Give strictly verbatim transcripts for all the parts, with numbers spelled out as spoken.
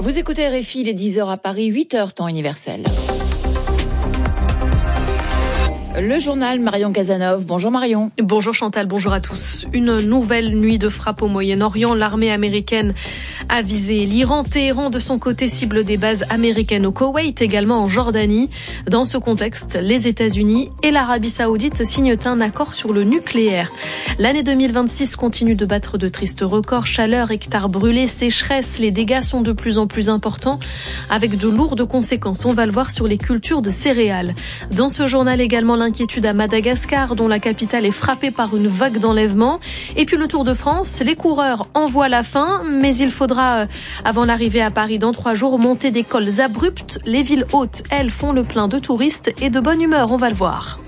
Vous écoutez R F I, il est dix heures à Paris, huit heures temps universel. Le journal Marion Cazeneuve. Bonjour Marion. Bonjour Chantal, bonjour à tous. Une nouvelle nuit de frappe au Moyen-Orient. L'armée américaine a visé l'Iran. Téhéran, de son côté, cible des bases américaines au Koweït, également en Jordanie. Dans ce contexte, les États-Unis et l'Arabie Saoudite signent un accord sur le nucléaire. L'année deux mille vingt-six continue de battre de tristes records. Chaleur, hectares brûlés, sécheresse. Les dégâts sont de plus en plus importants avec de lourdes conséquences. On va le voir sur les cultures de céréales. Dans ce journal également, l'inquiétude à Madagascar, dont la capitale est frappée par une vague d'enlèvement. Et puis le Tour de France, les coureurs envoient la fin, mais il faudra, avant l'arrivée à Paris dans trois jours, monter des cols abrupts. Les villes hautes, elles, font le plein de touristes et de bonne humeur, on va le voir.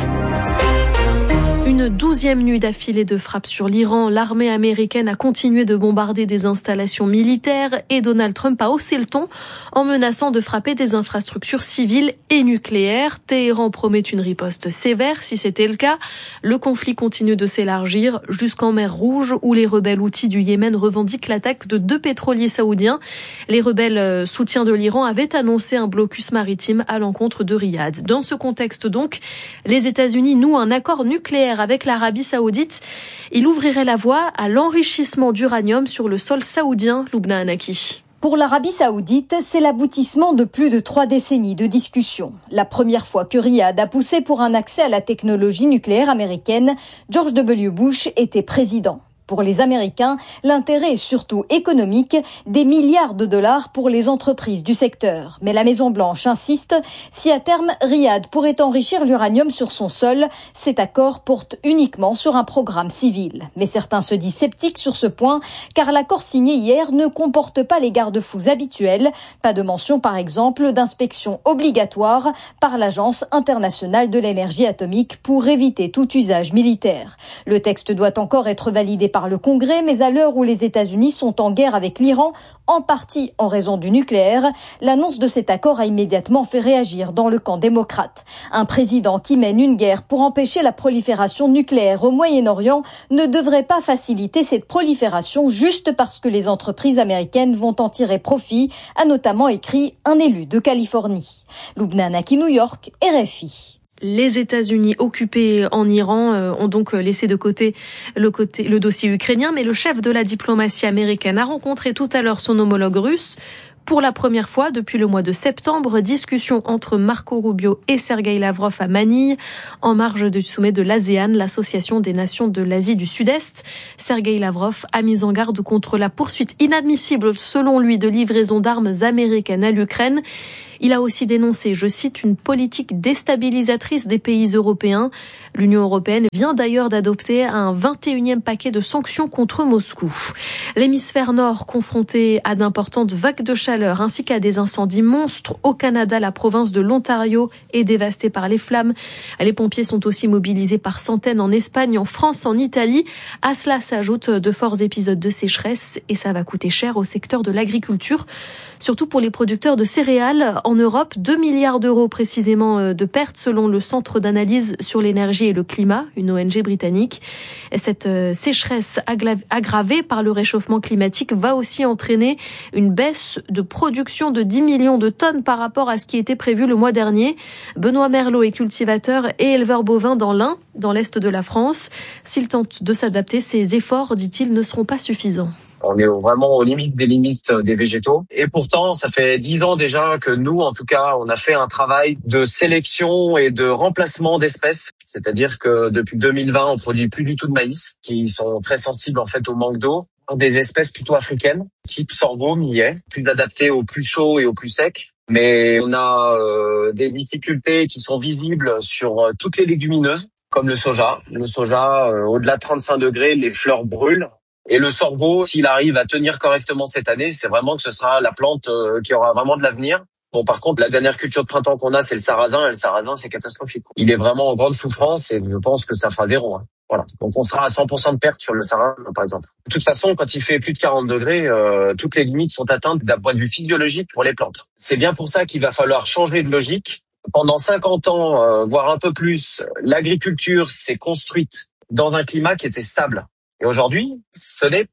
Une douzième nuit d'affilée de frappes sur l'Iran. L'armée américaine a continué de bombarder des installations militaires et Donald Trump a haussé le ton en menaçant de frapper des infrastructures civiles et nucléaires. Téhéran promet une riposte sévère si c'était le cas. Le conflit continue de s'élargir jusqu'en mer Rouge où les rebelles houthis du Yémen revendiquent l'attaque de deux pétroliers saoudiens. Les rebelles soutiens de l'Iran avaient annoncé un blocus maritime à l'encontre de Riyad. Dans ce contexte donc, les États-Unis nouent un accord nucléaire avec l'Arabie Saoudite. Il ouvrirait la voie à l'enrichissement d'uranium sur le sol saoudien. Loubna Anaki. Pour l'Arabie Saoudite, c'est l'aboutissement de plus de trois décennies de discussions. La première fois que Riyad a poussé pour un accès à la technologie nucléaire américaine, George W. Bush était président. Pour les Américains, l'intérêt est surtout économique, des milliards de dollars pour les entreprises du secteur. Mais la Maison-Blanche insiste, si à terme Riyad pourrait enrichir l'uranium sur son sol, cet accord porte uniquement sur un programme civil. Mais certains se disent sceptiques sur ce point, car l'accord signé hier ne comporte pas les garde-fous habituels. Pas de mention par exemple d'inspection obligatoire par l'Agence internationale de l'énergie atomique pour éviter tout usage militaire. Le texte doit encore être validé par le Congrès, mais à l'heure où les États-Unis sont en guerre avec l'Iran, en partie en raison du nucléaire, l'annonce de cet accord a immédiatement fait réagir dans le camp démocrate. Un président qui mène une guerre pour empêcher la prolifération nucléaire au Moyen-Orient ne devrait pas faciliter cette prolifération juste parce que les entreprises américaines vont en tirer profit, a notamment écrit un élu de Californie. Loubna Anaki, New York, R F I. Les États-Unis occupés en Iran euh, ont donc laissé de côté le, côté le dossier ukrainien, mais le chef de la diplomatie américaine a rencontré tout à l'heure son homologue russe. Pour la première fois depuis le mois de septembre, discussion entre Marco Rubio et Sergueï Lavrov à Manille, en marge du sommet de l'ASEAN, l'association des nations de l'Asie du Sud-Est. Sergueï Lavrov a mis en garde contre la poursuite inadmissible, selon lui, de livraison d'armes américaines à l'Ukraine. Il a aussi dénoncé, je cite, une politique déstabilisatrice des pays européens. L'Union européenne vient d'ailleurs d'adopter un vingt et unième paquet de sanctions contre Moscou. L'hémisphère nord confronté à d'importantes vagues de chaleur ainsi qu'à des incendies monstres. Au Canada, la province de l'Ontario est dévastée par les flammes. Les pompiers sont aussi mobilisés par centaines en Espagne, en France, en Italie. À cela s'ajoutent de forts épisodes de sécheresse et ça va coûter cher au secteur de l'agriculture, surtout pour les producteurs de céréales. En Europe, deux milliards d'euros précisément de pertes selon le Centre d'analyse sur l'énergie et le climat, une O N G britannique. Et cette sécheresse aggravée par le réchauffement climatique va aussi entraîner une baisse de production de dix millions de tonnes par rapport à ce qui était prévu le mois dernier. Benoît Merlot est cultivateur et éleveur bovin dans l'Ain, dans l'est de la France. S'il tente de s'adapter, ses efforts, dit-il, ne seront pas suffisants. On est vraiment aux limites des limites des végétaux. Et pourtant, ça fait dix ans déjà que nous, en tout cas, on a fait un travail de sélection et de remplacement d'espèces. C'est-à-dire que depuis deux mille vingt, on produit plus du tout de maïs, qui sont très sensibles en fait au manque d'eau. Des espèces plutôt africaines, type sorgho, millet, plus adaptées au plus chaud et au plus sec. Mais on a euh, des difficultés qui sont visibles sur euh, toutes les légumineuses, comme le soja. Le soja, euh, au-delà de trente-cinq degrés, les fleurs brûlent. Et le sorgho, s'il arrive à tenir correctement cette année, c'est vraiment que ce sera la plante euh, qui aura vraiment de l'avenir. Bon, par contre, la dernière culture de printemps qu'on a, c'est le sarrasin, et le sarrasin, c'est catastrophique. Il est vraiment en grande souffrance et je pense que ça fera zéro. Hein. Voilà. Donc, on sera à cent pour cent de perte sur le sarrasin, par exemple. De toute façon, quand il fait plus de quarante degrés, euh, toutes les limites sont atteintes d'un point de vue physiologique pour les plantes. C'est bien pour ça qu'il va falloir changer de logique. Pendant cinquante ans, euh, voire un peu plus, l'agriculture s'est construite dans un climat qui était stable. Et aujourd'hui, ce n'est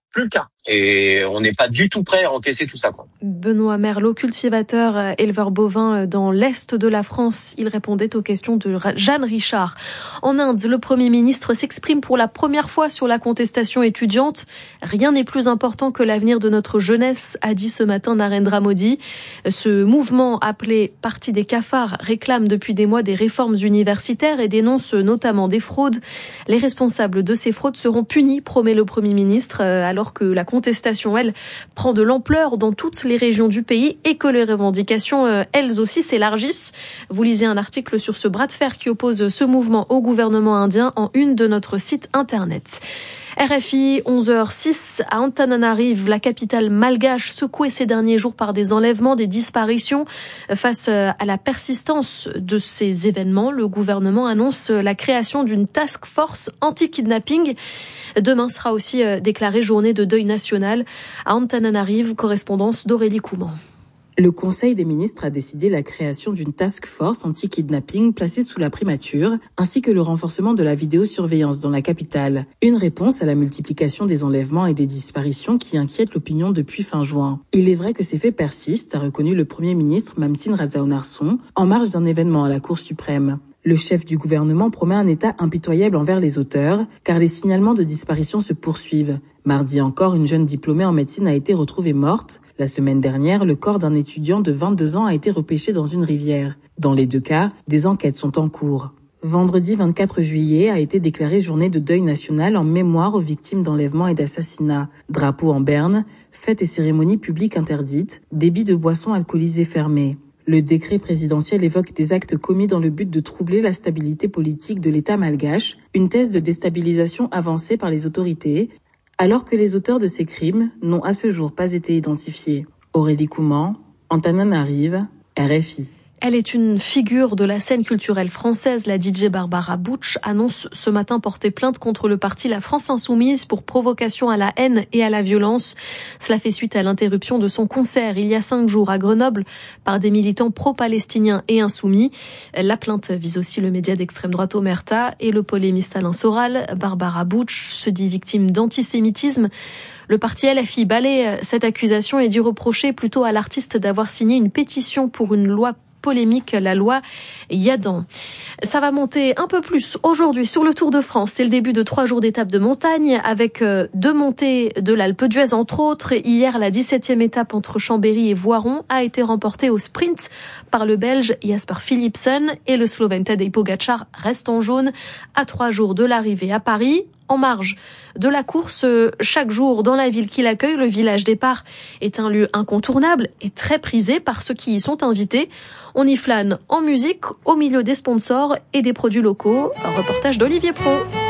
plus le cas. Et on n'est pas du tout prêt à encaisser tout ça, quoi. Benoît Merlot, cultivateur, éleveur bovin dans l'Est de la France. Il répondait aux questions de Jeanne Richard. En Inde, le Premier ministre s'exprime pour la première fois sur la contestation étudiante. Rien n'est plus important que l'avenir de notre jeunesse, a dit ce matin Narendra Modi. Ce mouvement appelé Parti des cafards réclame depuis des mois des réformes universitaires et dénonce notamment des fraudes. Les responsables de ces fraudes seront punis, promet le Premier ministre, alors que la contestation, elle, prend de l'ampleur dans toutes les régions du pays et que les revendications, elles aussi, s'élargissent. Vous lisez un article sur ce bras de fer qui oppose ce mouvement au gouvernement indien en une de notre site internet. R F I, onze heures zéro six, à Antananarive, la capitale malgache, secouée ces derniers jours par des enlèvements, des disparitions. Face à la persistance de ces événements, le gouvernement annonce la création d'une task force anti-kidnapping. Demain sera aussi déclarée journée de deuil national. À Antananarive, correspondance d'Aurélie Couman. Le Conseil des ministres a décidé la création d'une task force anti-kidnapping placée sous la primature, ainsi que le renforcement de la vidéosurveillance dans la capitale. Une réponse à la multiplication des enlèvements et des disparitions qui inquiète l'opinion depuis fin juin. Il est vrai que ces faits persistent, a reconnu le Premier ministre Mamtin Rajawonarson, en marge d'un événement à la Cour suprême. Le chef du gouvernement promet un état impitoyable envers les auteurs, car les signalements de disparition se poursuivent. Mardi encore, une jeune diplômée en médecine a été retrouvée morte. La semaine dernière, le corps d'un étudiant de vingt-deux ans a été repêché dans une rivière. Dans les deux cas, des enquêtes sont en cours. Vendredi vingt-quatre juillet a été déclarée journée de deuil national en mémoire aux victimes d'enlèvements et d'assassinats. Drapeau en berne, fêtes et cérémonies publiques interdites, débit de boissons alcoolisées fermés. Le décret présidentiel évoque des actes commis dans le but de troubler la stabilité politique de l'État malgache, une thèse de déstabilisation avancée par les autorités, alors que les auteurs de ces crimes n'ont à ce jour pas été identifiés. Aurélie Couman, Antananarive, R F I. Elle est une figure de la scène culturelle française. La D J Barbara Butch annonce ce matin porter plainte contre le parti La France Insoumise pour provocation à la haine et à la violence. Cela fait suite à l'interruption de son concert il y a cinq jours à Grenoble par des militants pro-palestiniens et insoumis. La plainte vise aussi le média d'extrême droite Omerta et le polémiste Alain Soral. Barbara Butch se dit victime d'antisémitisme. Le parti L F I balaie cette accusation et dit reprocher plutôt à l'artiste d'avoir signé une pétition pour une loi polémique, la loi Yadan. Ça va monter un peu plus aujourd'hui sur le Tour de France. C'est le début de trois jours d'étapes de montagne avec deux montées de l'Alpe d'Huez entre autres. Hier, la dix-septième étape entre Chambéry et Voiron a été remportée au sprint par le Belge Jasper Philipsen et le Slovène Tadej Pogačar reste en jaune à trois jours de l'arrivée à Paris. En marge de la course, chaque jour dans la ville qui l'accueille, le village départ est un lieu incontournable et très prisé par ceux qui y sont invités. On y flâne en musique, au milieu des sponsors et des produits locaux. Un reportage d'Olivier Pro.